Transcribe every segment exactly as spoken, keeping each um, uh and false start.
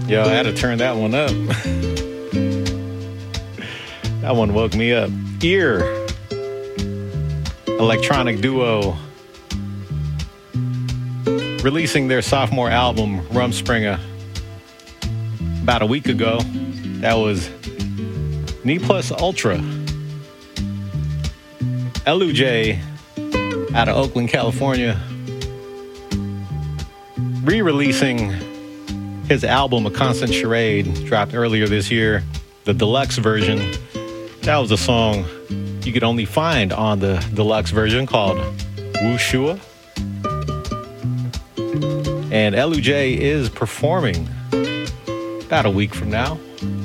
Yo, I had to turn that one up. That one woke me up. Ear, electronic duo, releasing their sophomore album, Rumspringa, about a week ago. That was Ne Plus Ultra. Eluj, out of Oakland, California, re-releasing his album, A Constant Charade, dropped earlier this year, the deluxe version. That was a song you could only find on the deluxe version called Wushua. And Eluj is performing about a week from now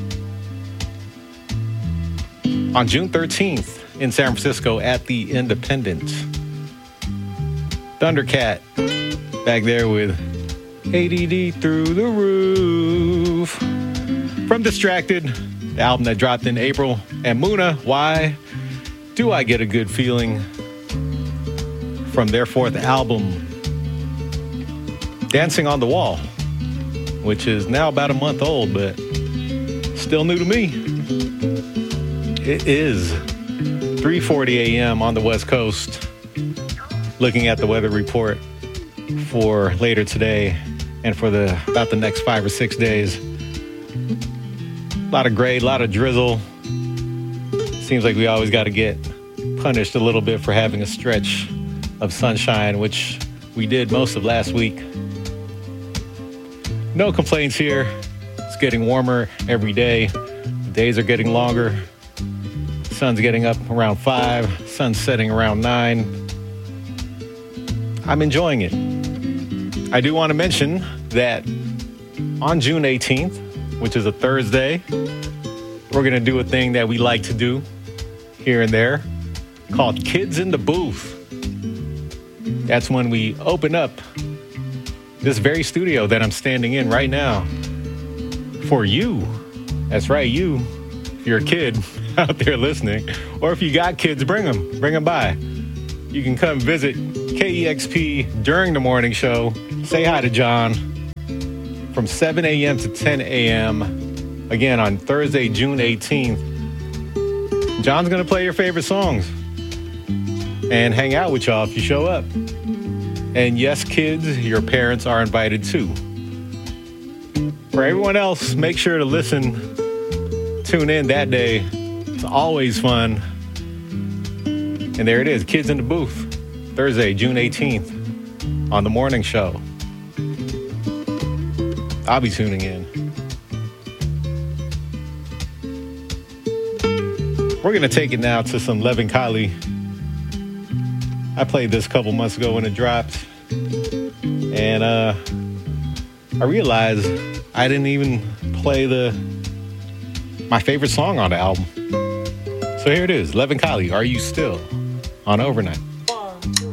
on June thirteenth in San Francisco at the Independent. Thundercat back there with A D D through the roof. From Distracted, the album that dropped in April. And Muna, Why Do I Get a Good Feeling? From their fourth album, Dancing on the Wall, which is now about a month old, but still new to me. It is three forty a.m. on the West Coast. Looking at the weather report for later today and for the about the next five or six days. A lot of gray, a lot of drizzle. Seems like we always got to get punished a little bit for having a stretch of sunshine, which we did most of last week. No complaints here. It's getting warmer every day. The days are getting longer. Sun's getting up around five. Sun's setting around nine. I'm enjoying it. I do want to mention that on June eighteenth, which is a Thursday, we're going to do a thing that we like to do here and there called Kids in the Booth. That's when we open up this very studio that I'm standing in right now for you. That's right, you. If you're a kid out there listening, or if you got kids, bring them. Bring them by. You can come visit K E X P during the morning show. Say hi to John from seven a.m. to ten a.m. Again, on Thursday, June eighteenth. John's going to play your favorite songs and hang out with y'all if you show up. And yes, kids, your parents are invited too. For everyone else, make sure to listen, tune in that day. It's always fun. And there it is, Kids in the Booth, Thursday, June eighteenth, on the morning show. I'll be tuning in. We're going to take it now to some Levin Kali. I played this a couple months ago when it dropped. And uh, I realized I didn't even play the my favorite song on the album. So here it is, Levin Kali, Are You Still? On Overnight.